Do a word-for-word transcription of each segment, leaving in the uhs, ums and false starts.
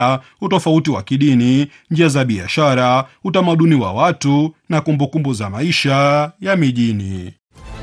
utofauti wa kidini, njia za biashara, utamaduni wa watu na kumbukumbu za maisha ya mijini.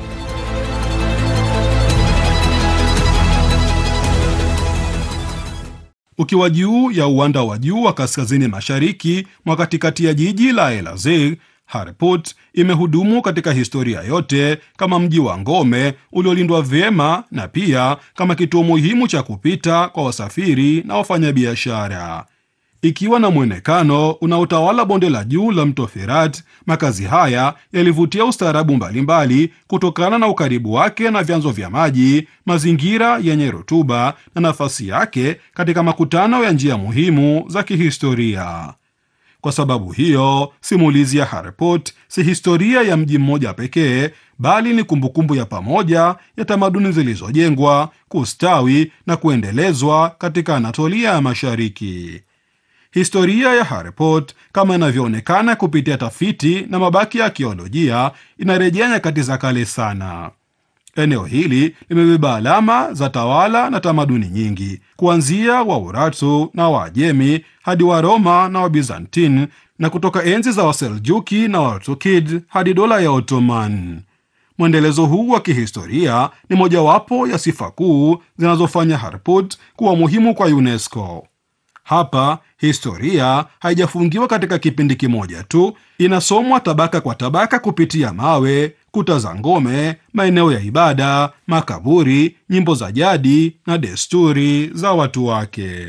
Ukiwa juu ya uwanda wa juu wa kaskazini mashariki mwa katikati ya jiji la Elazig, Harput imehudumu katika historia yote kama mji wa ngome uliolindwa vyema na pia kama kituo muhimu cha kupita kwa wasafiri na wafanyabiashara. Ikiwa na mwonekano unaotawala bonde la juu la mto Firat, makazi haya yalivutia ustaarabu mbalimbali kutokana na ukaribu wake na vyanzo vya maji, mazingira yenye rutuba na nafasi yake katika makutano ya njia muhimu za kihistoria. Kwa sababu hiyo, simulizi ya Harput si historia ya mji mmoja pekee, bali ni kumbukumbu ya pamoja ya tamaduni zilizojengwa, kustawi na kuendelezwa katika Anatolia ya Mashariki. Historia ya Harput, kama inavyoonekana kupitia tafiti na mabaki ya arkeolojia, inarejea nyakati za kale sana. Eneo hili limebeba alama za tawala na tamaduni nyingi, kuanzia Waurartu na Waajemi hadi Waroma na Wabizantini, na kutoka enzi za Waseljuki na Wartukid hadi dola ya Ottoman. Mwendelezo huu wa kihistoria ni mojawapo ya sifa kuu zinazofanya Harput kuwa muhimu kwa UNESCO. Hapa historia haijafungiwa katika kipindi kimoja tu, inasomwa tabaka kwa tabaka kupitia mawe, kuta za ngome, maeneo ya ibada, makaburi, nyimbo za jadi na desturi za watu wake.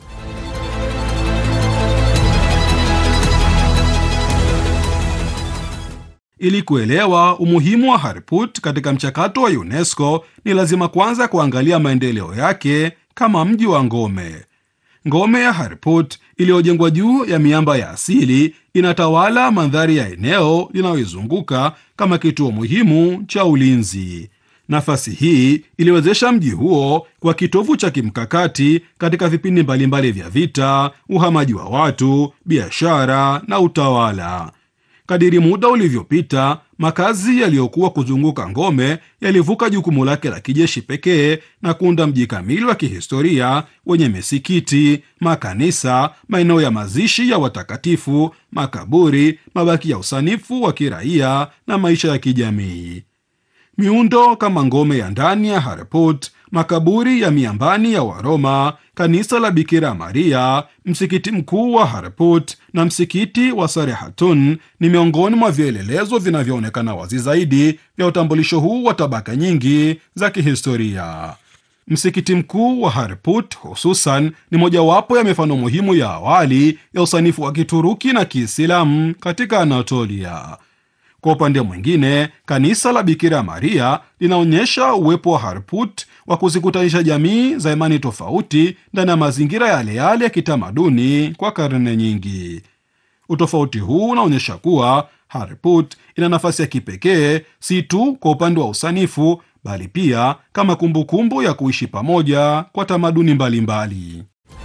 Ili kuelewa umuhimu wa Harput katika mchakato wa UNESCO, ni lazima kwanza kuangalia maendeleo yake kama mji wa ngome. Ngome ya Harput iliyojengwa juu ya miamba ya asili inatawala mandhari ya eneo linaloizunguka kama kituo muhimu cha ulinzi. Nafasi hii iliwezesha mji huo kwa kitovu cha kimkakati katika vipindi mbalimbali vya vita, uhamaji wa watu, biashara na utawala. Kadiri muda ulivyopita, makazi yaliyokuwa kuzunguka ngome yalivuka jukumu lake la kijeshi pekee na kuunda mji kamili wa kihistoria wenye misikiti, makanisa, maeneo ya mazishi ya watakatifu, makaburi, mabaki ya usanifu wa kiraia na maisha ya kijamii. Miundo kama ngome ya ndani ya Harput, makaburi ya miambani ya Waroma, kanisa la Bikira Maria, msikiti mkuu wa Harput na msikiti wa Sarehatun ni miongoni mwa vielelezo vinavyoonekana wazi zaidi vya utambulisho huu wa tabaka nyingi za kihistoria. Msikiti mkuu wa Harput hususan ni mojawapo ya mifano muhimu ya awali ya usanifu wa Kituruki na Kiislamu katika Anatolia. Kwa upande mwingine, kanisa la Bikira Maria linaonyesha uwepo wa Harput wa kuzikutanisha jamii za imani tofauti ndani ya mazingira yale yale ya kitamaduni kwa karne nyingi. Utofauti huu unaonyesha kuwa Harput ina nafasi ya kipekee si tu kwa upande wa usanifu, bali pia kama kumbukumbu ya kuishi pamoja kwa tamaduni mbalimbali.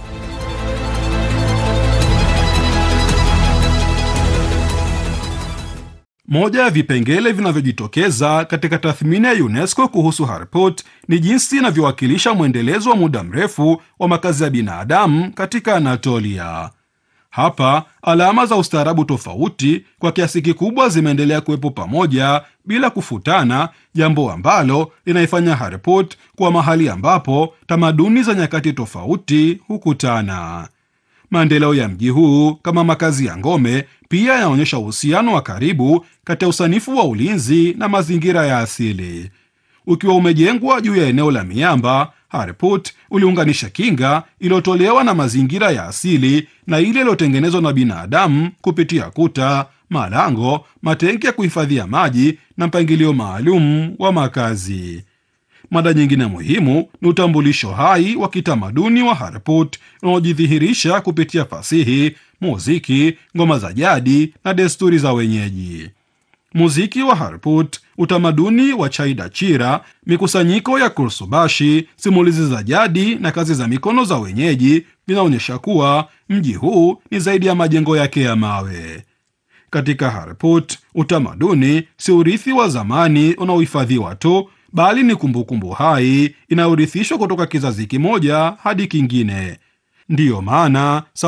Moja ya vipengele vinavyojitokeza katika tathmini ya UNESCO kuhusu Harput ni jinsi inavyowakilisha mwendelezo wa muda mrefu wa makazi ya binadamu katika Anatolia. Hapa alama za ustaarabu tofauti kwa kiasi kikubwa zimeendelea kuwepo pamoja bila kufutana, jambo ambalo linaifanya Harput kuwa mahali ambapo tamaduni za nyakati tofauti hukutana. Maendeleo ya mji huu kama makazi ya ngome pia yanaonyesha uhusiano wa karibu kati ya usanifu wa ulinzi na mazingira ya asili. Ukiwa umejengwa juu ya eneo la miamba, Harput uliunganisha kinga iliyotolewa na mazingira ya asili na ile iliyotengenezwa na binadamu kupitia kuta, malango, matenki ya kuhifadhia maji na mpangilio maalum wa makazi. Mada nyingine muhimu ni utambulisho hai wa kitamaduni wa Harput unaojidhihirisha kupitia fasihi, muziki, ngoma za jadi na desturi za wenyeji. Muziki wa Harput, utamaduni wa Chaida Chira, mikusanyiko ya kursubashi, simulizi za jadi na kazi za mikono za wenyeji vinaonyesha kuwa mji huu ni zaidi ya majengo yake ya mawe. Katika Harput, utamaduni si urithi wa zamani unaohifadhiwa tu, bali ni kumbukumbu hai inayorithishwa kutoka kizazi kimoja hadi kingine. Ndiyo maana